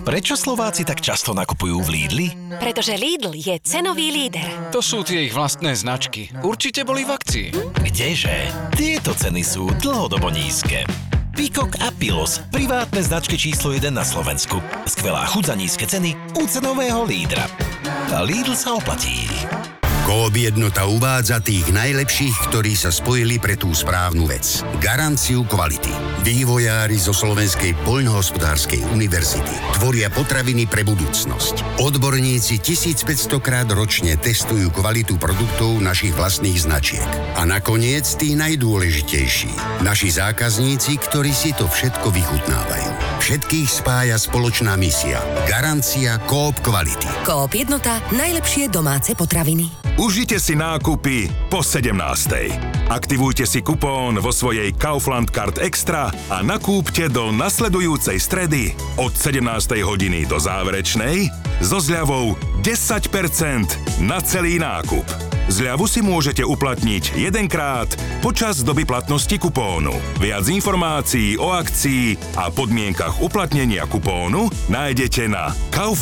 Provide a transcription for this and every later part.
Prečo Slováci tak často nakupujú v Lidli? Pretože Lidl je cenový líder. To sú tie ich vlastné značky. Určite boli v akcii. Kdeže? Tieto ceny sú dlhodobo nízke. Peacock a Pilos, privátne značky číslo 1 na Slovensku. Skvelá chuť za nízke ceny u cenového lídra. A Lidl sa oplatí. Coop Jednota uvádza tých najlepších, ktorí sa spojili pre tú správnu vec. Garanciu kvality. Vývojári zo Slovenskej poľnohospodárskej univerzity tvoria potraviny pre budúcnosť. Odborníci 1500 krát ročne testujú kvalitu produktov našich vlastných značiek. A nakoniec tí najdôležitejší. Naši zákazníci, ktorí si to všetko vychutnávajú. Všetkých spája spoločná misia. Garancia Coop kvality. Coop Jednota, najlepšie domáce potraviny. Užite si nákupy po 17:00. Aktivujte si kupón vo svojej Kaufland Card Extra a nakúpte do nasledujúcej stredy od 17:00 hodiny do záverečnej so zľavou 10% na celý nákup. Zľavu si môžete uplatniť jedenkrát počas doby platnosti kupónu. Viac informácií o akcii a podmienkach uplatnenia kupónu nájdete na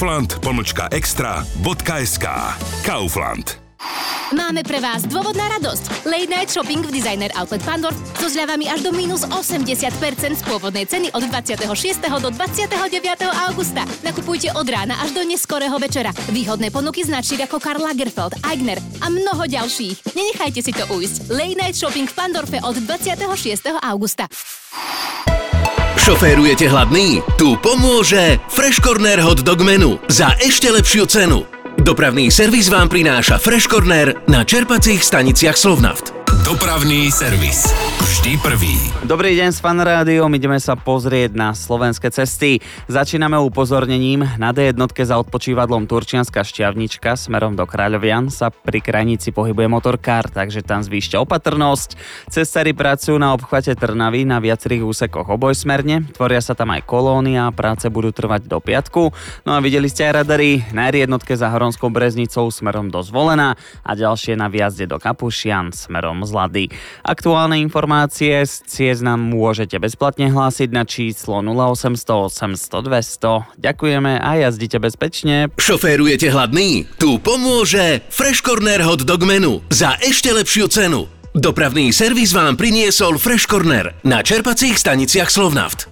kaufland-extra.sk. Kaufland. Máme pre vás dôvod na radosť. Late Night Shopping v Designer Outlet Pandorf so zľavami až do minus 80% z pôvodnej ceny od 26. do 29. augusta. Nakupujte od rána až do neskorého večera. Výhodné ponuky značiek ako Karl Lagerfeld, Aigner a mnoho ďalších. Nenechajte si to ujsť. Late Night Shopping v Pandorfe od 26. augusta. Šoférujete hladný? Tu pomôže Fresh Corner Hot Dog Menu za ešte lepšiu cenu. Dopravný servis vám prináša Fresh Corner na čerpacích staniciach Slovnaft. Dopravný servis. Vždy prvý. Dobrý deň s Fan Rádiom, ideme sa pozrieť na slovenské cesty. Začíname upozornením. Na D1 za odpočívadlom Turčianska Šťavnička smerom do Kráľovian sa pri krajnici pohybuje motorkár, takže tam zvýšte opatrnosť. Cestári pracujú na obchvate Trnavy na viacerých úsekoch obojsmerne. Tvoria sa tam aj kolóny a práce budú trvať do piatku. No a videli ste aj radary na R1 za Horonskou Breznicou smerom do Zvolena a ďalšie na viazde do Kapušian smerom z Lady. Aktuálne informácie z ciest nám môžete bezplatne hlásiť na číslo 0800 800 200. Ďakujeme a jazdite bezpečne. Šoférujete hladný? Tu pomôže Fresh Corner Hot Dog Menu za ešte lepšiu cenu. Dopravný servis vám priniesol Fresh Corner na čerpacích staniciach Slovnaft.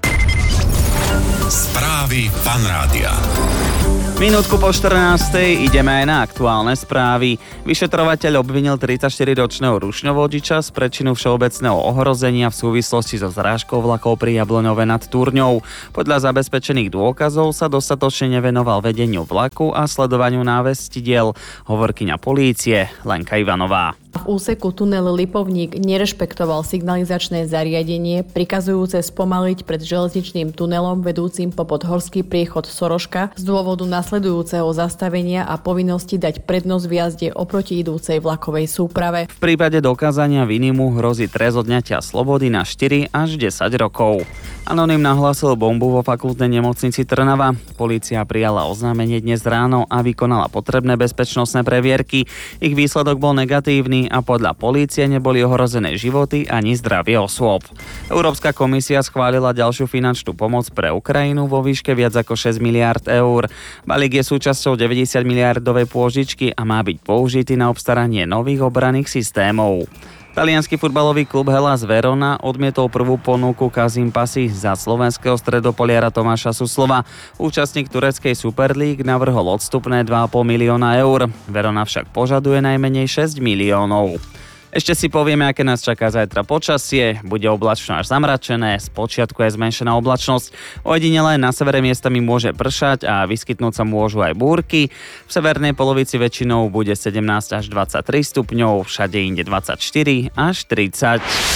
Správy Fan Rádia. Minútku po 14:00 ideme aj na aktuálne správy. Vyšetrovateľ obvinil 34-ročného rušňovodiča z prečinu všeobecného ohrozenia v súvislosti so zrážkou vlakov pri Jabloňove nad Túrňou. Podľa zabezpečených dôkazov sa dostatočne nevenoval vedeniu vlaku a sledovaniu návestidiel. Hovorkyňa polície Lenka Ivanová. V úseku tunel Lipovník nerešpektoval signalizačné zariadenie prikazujúce spomaliť pred železničným tunelom vedúcim po podhorský priechod Soroška z dôvodu nasledujúceho zastavenia a povinnosti dať prednosť v jazde oproti idúcej vlakovej súprave. V prípade dokázania viny mu hrozí trest odňatia slobody na 4 až 10 rokov. Anonym nahlásil bombu vo fakultnej nemocnici Trnava. Polícia prijala oznámenie dnes ráno a vykonala potrebné bezpečnostné previerky. Ich výsledok bol negatívny a podľa polície neboli ohrozené životy ani zdravie osôb. Európska komisia schválila ďalšiu finančnú pomoc pre Ukrajinu vo výške viac ako 6 miliárd eur. Balík je súčasťou 90 miliardovej pôžičky a má byť použitý na obstaranie nových obranných systémov. Taliansky futbalový klub Hellas Verona odmietol prvú ponuku Kazim Pasi za slovenského stredopoliara Tomáša Suslova. Účastník tureckej Super League navrhol odstupné 2,5 milióna eur. Verona však požaduje najmenej 6 miliónov. Ešte si povieme, aké nás čaká zajtra počasie. Bude oblačno až zamračené, spočiatku je zmenšená oblačnosť. Ojedinele na severe miestami môže pršať a vyskytnúť sa môžu aj búrky. V severnej polovici väčšinou bude 17 až 23 stupňov, všade inde 24 až 30.